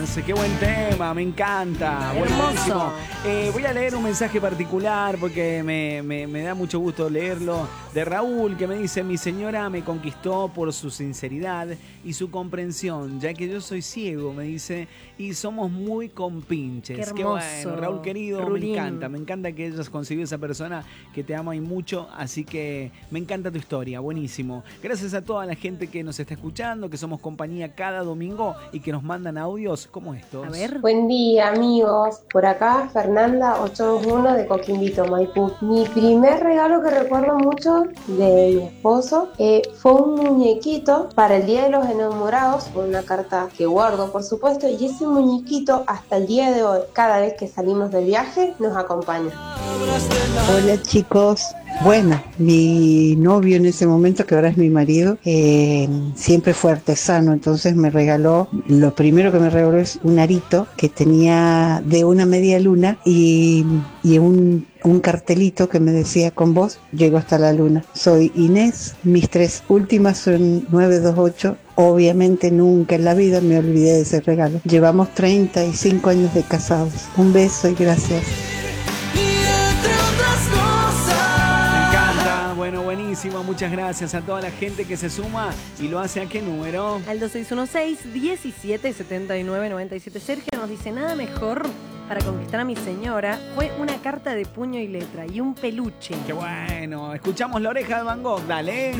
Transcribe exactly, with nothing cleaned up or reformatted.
Qué buen tema, me encanta. Buenísimo. Eh, voy a leer un mensaje particular porque me, me, me da mucho gusto leerlo. De Raúl, que me dice: mi señora me conquistó por su sinceridad y su comprensión, ya que yo soy ciego, me dice, y somos muy compinches. Qué hermoso. Qué bueno, Raúl querido, Rulín. me encanta. Me encanta que hayas conseguido esa persona que te ama y mucho, así que me encanta tu historia, buenísimo. Gracias a toda la gente que nos está escuchando, que somos compañía cada domingo y que nos mandan audios como estos. A ver. Buen día, amigos. Por acá, Fernanda ochocientos veintiuno de Coquimbito, Maipú. Mi primer regalo que recuerdo mucho de mi esposo eh, fue un muñequito para el Día de los Enamorados, una carta que guardo, por supuesto, y ese muñequito hasta el día de hoy, cada vez que salimos de viaje, nos acompaña. Hola chicos, bueno, mi novio en ese momento, que ahora es mi marido, eh, siempre fue artesano, entonces me regaló, lo primero que me regaló es un arito que tenía de una media luna y, y un, un cartelito que me decía: con vos llego hasta la luna. Soy Inés, mis tres últimas son nueve dos ocho. Obviamente nunca en la vida me olvidé de ese regalo. Llevamos treinta y cinco años de casados. Un beso y gracias. Bueno, buenísimo, muchas gracias a toda la gente que se suma y lo hace. ¿A qué número? Al dos seis uno seis, diecisiete setenta y nueve noventa y siete. Sergio nos dice: nada mejor para conquistar a mi señora fue una carta de puño y letra y un peluche. Qué bueno, escuchamos La Oreja de Van Gogh, dale.